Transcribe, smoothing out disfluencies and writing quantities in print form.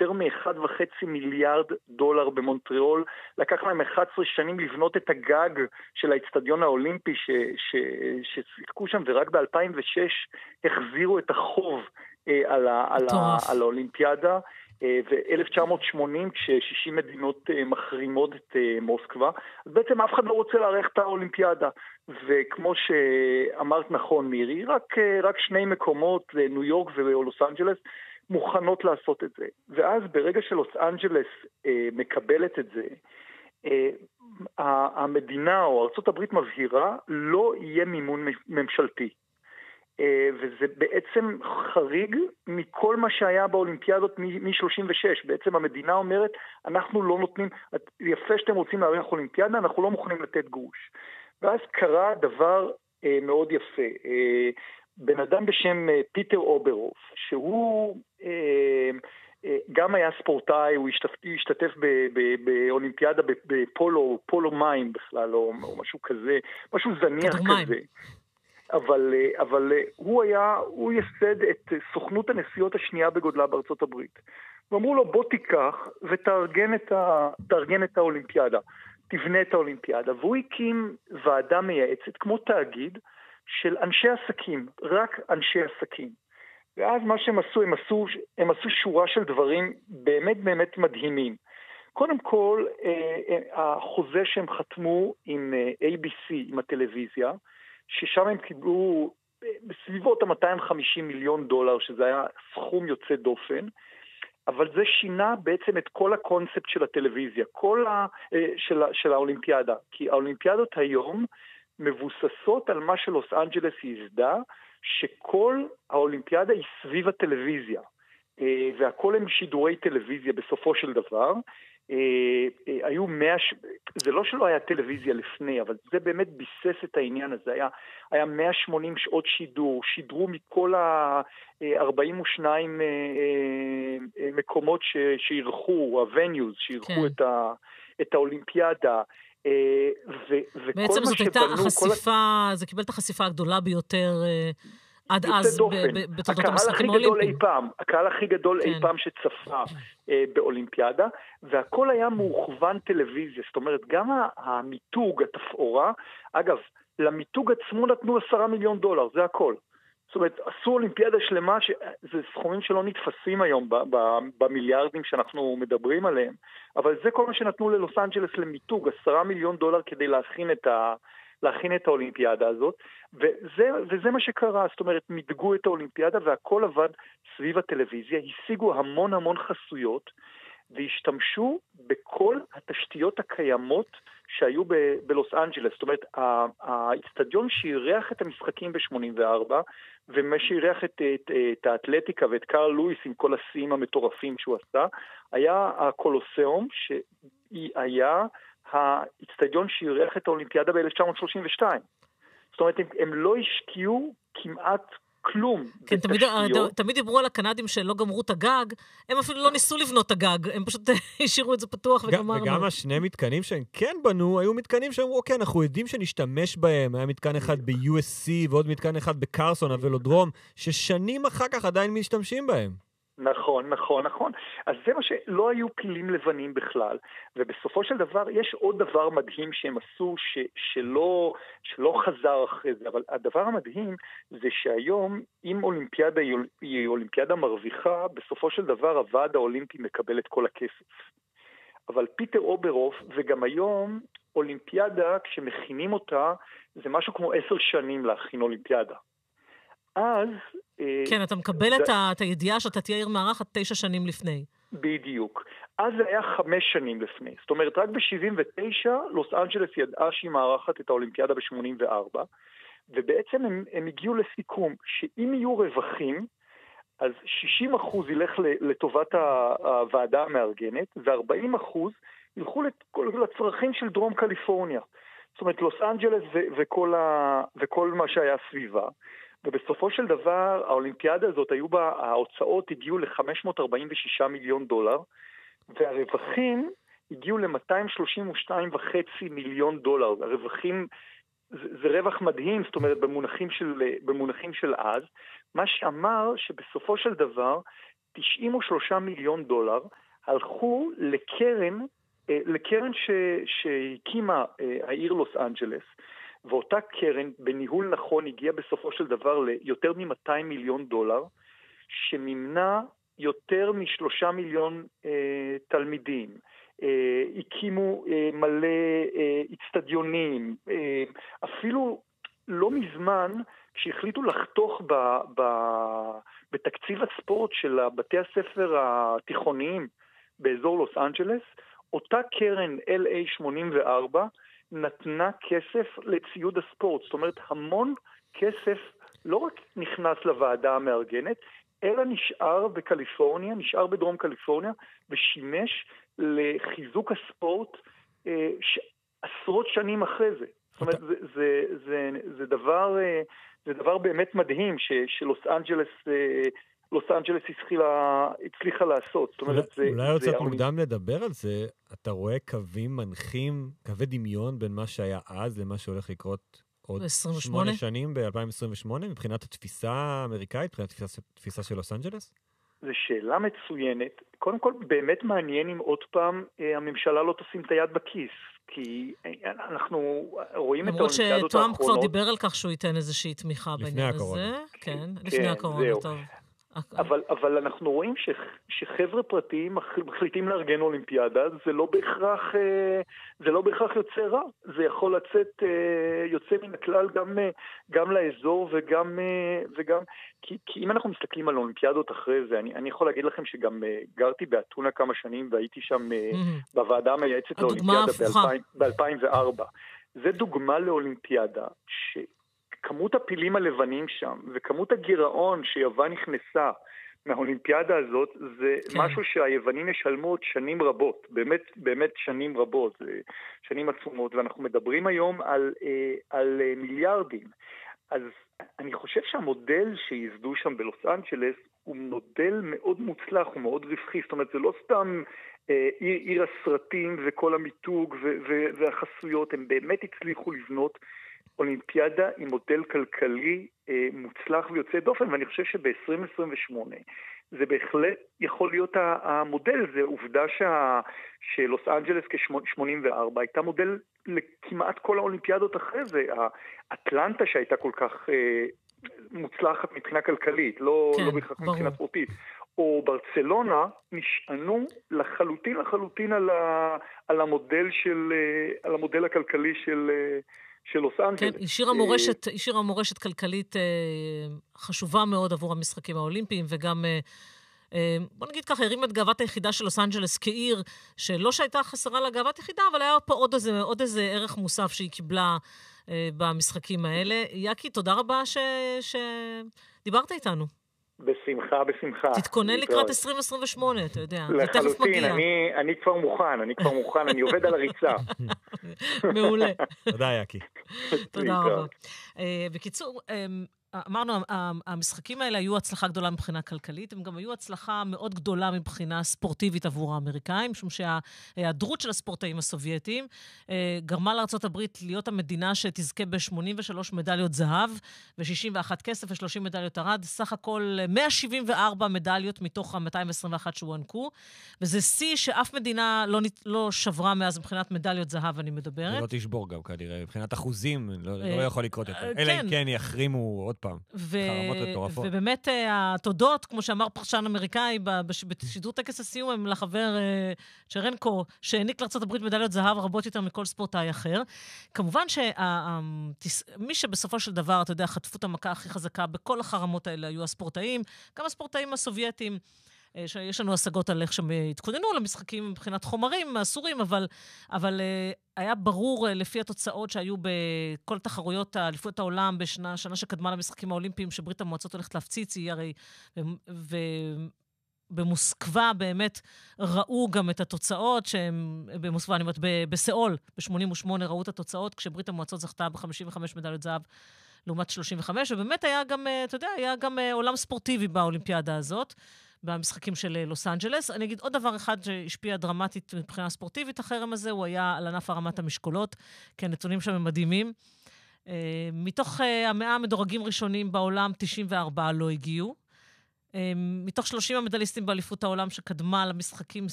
יותר $1.5 מיליארד במונטריאול. לקח להם 11 שנים לבנות את הגג של האצטדיון האולימפי ששיחקו שם, ורק ב-2006 החזירו את החוב על האולימפיאדה. ו-1980 כש-60 מדינות מחרימות את מוסקבה, אז בעצם אף אחד לא רוצה לארח את האולימפיאדה, וכמו שאמרת נכון מירי, רק שני מקומות, ניו יורק ולוס אנג'לס, מוכנות לעשות את זה. ואז ברגע שלוס אנג'לס מקבלת את זה, המדינה או ארצות הברית מבהירה, לא יהיה מימון ממשלתי. וזה בעצם חריג מכל מה שהיה באולימפיאדות מ-36. בעצם המדינה אומרת, אנחנו לא נותנים, יפה שאתם רוצים לארח אולימפיאדה, אנחנו לא מוכנים לתת גרוש. ואז קרה דבר מאוד יפה. בן אדם בשם פיטר אוברוף, שהוא גם היה ספורטאי, הוא השתתף באולימפיאדה בפולו מים בכלל, או משהו כזה, משהו זניח כזה. אבל הוא יסד את סוכנות הנסיעות השנייה בגודלה בארצות הברית. ואמרו לו, בוא תיקח ותארגן את האולימפיאדה, תבנה את האולימפיאדה. והוא הקים ועדה מייעצת, כמו תאגיד, של אנשי עסקים, רק אנשי עסקים. ואז מה שהם עשו, הם עשו שורה של דברים באמת באמת מדהימים. קודם כל, החוזה שהם חתמו עם ABC, עם הטלוויזיה, ששם הם קיבלו בסביבות $250 מיליון, שזה היה סכום יוצא דופן, אבל זה שינה בעצם את כל הקונספט של הטלוויזיה, של האולימפיאדה, כי האולימפיאדות היום מבוססות על מה שלוס אנג'לס ייסדה, שכל האולימפיאדה היא סביב הטלוויזיה, והכל הם שידורי טלוויזיה בסופו של דבר. היו זה לא שלא היה טלוויזיה לפני, אבל זה באמת ביסס את העניין הזה. היה 180 שעות שידרו מכל ה-42 מקומות שירכו, הווניוז, שירכו את האולימפיאדה. בעצם זאת הייתה החשיפה, זה קיבל את החשיפה הגדולה ביותר עד אז בתולדות המשחקים האולימפיים. הקהל הכי גדול אי פעם שצפה באולימפיאדה, והכל היה מוכוון טלוויזיה. זאת אומרת, גם המיתוג, התפאורה, אגב, למיתוג עצמו נתנו $10 מיליון, זה הכל. זאת אומרת, עשו אולימפיאדה שלמה, זה סכומים שלא נתפסים היום במיליארדים שאנחנו מדברים עליהם, אבל זה כל מה שנתנו ללוס אנג'לס למיתוג, $10 מיליון כדי להכין את האולימפיאדה הזאת, וזה מה שקרה. זאת אומרת, מדגו את האולימפיאדה והכל עבד סביב הטלוויזיה, השיגו המון חסויות, והשתמשו בכל התשתיות הקיימות שהיו בלוס אנג'לס. זאת אומרת, האצטדיון שאירח את המשחקים ב-84, ומה שאירח את האתלטיקה ואת קארל לואיס עם כל השיאים המטורפים שהוא עשה, היה הקולוסיאום, שהיה האצטדיון שאירח את האולימפיאדה ב-1932. זאת אומרת, הם לא השקיעו כמעט כלום. כן, תמיד דיברו על הקנדים שלא גמרו את הגג, הם אפילו לא ניסו לבנות את הגג, הם פשוט השאירו את זה פתוח וגמרנו. וגם השני מתקנים שהם כן בנו, היו מתקנים שאמרו, אוקיי, אנחנו יודעים שנשתמש בהם, היה מתקן אחד ב-USC ועוד מתקן אחד בקרסון, הוולודרום, ששנים אחר כך עדיין משתמשים בהם. נכון. אז זה מה שלא היו פילים לבנים בכלל, ובסופו של דבר יש עוד דבר מדהים שהם עשו שלא חזר אחרי זה, אבל הדבר המדהים זה שהיום אם אולימפיאדה היא אולימפיאדה מרוויחה, בסופו של דבר הוועד האולימפי מקבל את כל הכסף. אבל פיטר אוברוף, וגם היום אולימפיאדה כשמכינים אותה זה משהו כמו 10 שנים להכין אולימפיאדה. אז כן, אתה מקבל את הידיעה שאתה תהיה עיר מארחת 9 שנים לפני. בדיוק. אז זה היה 5 שנים לפני. זאת אומרת, רק ב-79 לוס אנג'לס ידעה שהיא מארחת את האולימפיאדה ב-84, ובעצם הם הגיעו לסיכום שאם יהיו רווחים, אז 60% ילך לטובת הוועדה המארגנת, ו-40% ילכו לצרכים של דרום קליפורניה. זאת אומרת, לוס אנג'לס וכל מה שהיה סביבה. ובסופו של דבר, האולימפיאדה הזאת, ההוצאות הגיעו ל$546 מיליון, והרווחים הגיעו ל$232.5 מיליון. הרווחים, זה רווח מדהים, זאת אומרת, במונחים של אז, מה שאמר שבסופו של דבר, $93 מיליון הלכו לקרן שהקימה העיר לוס אנג'לס, ואותה קרן בניהול נכון הגיעה בסופו של דבר ליותר $200 מיליון, שמימנה יותר מ3 מיליון תלמידים, הקימו מלא אצטדיונים, אפילו לא מזמן כשהחליטו לחתוך בתקציב הספורט של בתי הספר התיכוניים באזור לוס אנג'לס, אותה קרן LA84 נתנה כסף לציוד הספורט. זאת אומרת, המון כסף לא רק נכנס לוועדה המארגנת, אלא נשאר בקליפורניה, נשאר בדרום קליפורניה, ושימש לחיזוק הספורט עשרות שנים אחרי זה. זאת אומרת, זה דבר באמת מדהים שלוס אנג'לס הצליחה לעשות. אולי עוד קצת מוקדם לדבר על זה, אתה רואה קווים מנחים, קווי דמיון בין מה שהיה אז למה שהולך לקרות עוד 8 שנים ב-2028, מבחינת התפיסה האמריקאית, מבחינת התפיסה של לוס אנג'לס? זו שאלה מצוינת. קודם כל, באמת מעניין אם עוד פעם הממשלה לא תשים את היד בכיס, כי אנחנו רואים את האולימפיאדות האחרונות. למרות שטראמפ כבר דיבר על כך שהוא ייתן איזושהי תמיכה בעניין הזה. כן, לפני הקורונה, טוב. אבל אנחנו רואים שחבר'ה פרטיים מחליטים לארגן אולימפיאדה, זה לא בהכרח יוצא רע, זה יכול לצאת יוצא מן הכלל גם לאזור וגם כי אם אנחנו מסתכלים על אולימפיאדות אחרי זה, אני יכול להגיד לכם שגם גרתי באתונה כמה שנים והייתי שם בוועדה המייעצת לאולימפיאדה ב-2004. זה דוגמה לאולימפיאדה כמות הפילים הלבנים שם, וכמות הגירעון שיוון נכנסה מהאולימפיאדה הזאת, זה משהו שהיוונים ישלמו עוד שנים רבות, באמת שנים רבות, שנים עצומות, ואנחנו מדברים היום על מיליארדים. אז אני חושב שהמודל שיסדו שם בלוס אנג'לס, הוא מודל מאוד מוצלח, הוא מאוד רווחי, זאת אומרת, זה לא סתם עיר הסרטים וכל המיתוג והחסויות, הם באמת הצליחו לבנות אולימפיאדה עם מודל כלכלי מוצלח ויוצא דופן, ואני חושב שב-2028 זה בהחלט יכול להיות המודל. זה עובדה שלוס אנג'לס כ-84 הייתה מודל לכמעט כל האולימפיאדות אחרי זה. אטלנטה שהייתה כל כך מוצלחת מבחינה כלכלית, לא בהכרח מבחינה ספורטית, או ברצלונה נשענו לחלוטין על המודל הכלכלי של לוס אנג'לס. כן, השאירה מורשת כלכלית חשובה מאוד עבור המשחקים האולימפיים, וגם, בוא נגיד ככה, הרים את גאוות היחידה של לוס אנג'לס כעיר, שלא שהייתה חסרה לה גאוות יחידה, אבל היה פה עוד איזה ערך מוסף שהיא קיבלה במשחקים האלה. יקי, תודה רבה שדיברת איתנו. בשמחה. תתכונן לקראת 2028, אתה יודע. לחלוטין, אני כבר מוכן, אני עובד על הריצה. מעולה. תודה, יקי. תודה רבה. בקיצור, אמרנו, המשחקים האלה היו הצלחה גדולה מבחינה כלכלית, הם גם היו הצלחה מאוד גדולה מבחינה ספורטיבית עבור האמריקאים, משום שההיעדרות של הספורטאים הסובייטיים גרמה לארצות הברית להיות המדינה שתזכה ב-83 מדליות זהב, ו-61 כסף ו-30 מדליות ארד, סך הכל 174 מדליות מתוך ה-221 שהוענקו, וזה שיא שאף מדינה לא שברה מאז מבחינת מדליות זהב, אני מדברת. ולא תשבור גם כנראה, מבחינת אחוזים, לא יכול לקרות יותר. אלא אם כן יחרימו עוד פעם. ובאמת התודות, כמו שאמר פרשן אמריקאי בשידור טקס הסיום, הם לחבר צ'רנקו, שהעניק לארצות הברית מדליות זהב רבות יותר מכל ספורטאי אחר. כמובן שמי שבסופו של דבר, אתה יודע, חטפו את המכה הכי חזקה בכל החרמות האלה היו הספורטאים, גם הספורטאים הסובייטים, שיש לנו השגות על איך שהם התכוננו למשחקים מבחינת חומרים אסורים, אבל היה ברור לפי התוצאות שהיו בכל תחרויות אליפויות העולם שנה שקדמה למשחקים האולימפיים, שברית המועצות הולכת להפציץ, היא הרי, במוסקבה באמת ראו גם את התוצאות, שהם במוסקבה, אני אומרת, בסיאול, ב-88 ראו את התוצאות, כשברית המועצות זכתה ב-55 מדליות זהב, לעומת 35, ובאמת היה גם, אתה יודע, היה גם עולם ספורטיבי באולימפיאדה הזאת, במשחקים של לוס אנג'לס. אני אגיד עוד דבר אחד שהשפיע דרמטית מבחינה ספורטיבית, החרם הזה, הוא היה על ענף הרמת המשקולות, כי הנתונים שם הם מדהימים. מתוך 100 מדורגים ראשונים בעולם, 94 לא הגיעו. מתוך 30 המדליסטים באליפות העולם שקדמה למשחקים